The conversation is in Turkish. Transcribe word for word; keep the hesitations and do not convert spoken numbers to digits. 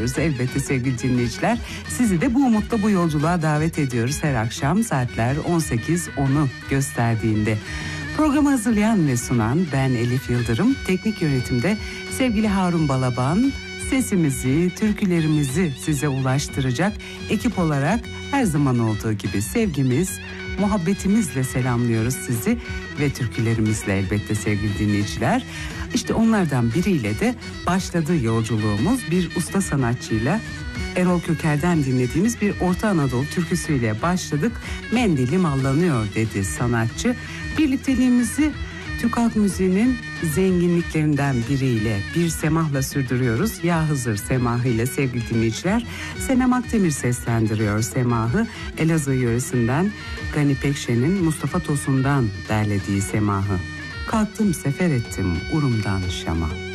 ediyoruz elbette sevgili dinleyiciler. Sizi de bu umutla bu yolculuğa davet ediyoruz her akşam saatler on sekiz onu gösterdiğinde. Programı hazırlayan ve sunan ben Elif Yıldırım. Teknik yönetimde sevgili Harun Balaban. Sesimizi, türkülerimizi size ulaştıracak ekip olarak her zaman olduğu gibi sevgimiz, muhabbetimizle selamlıyoruz sizi ve türkülerimizle elbette sevgili dinleyiciler. İşte onlardan biriyle de başladı yolculuğumuz. Bir usta sanatçıyla, Erol Köker'den dinlediğimiz bir Orta Anadolu türküsüyle başladık. Mendilim allanıyor dedi sanatçı. Birlikteliğimizi Türk halk müziğinin zenginliklerinden biriyle, bir semahla sürdürüyoruz. Ya Hızır semahı ile sevgili dinleyiciler. Senem Akdemir seslendiriyor semahı. Elazığ yöresinden Gani Pekşen'in Mustafa Tosun'dan derlediği semahı. Kalktım sefer ettim Urum'dan Şam'a.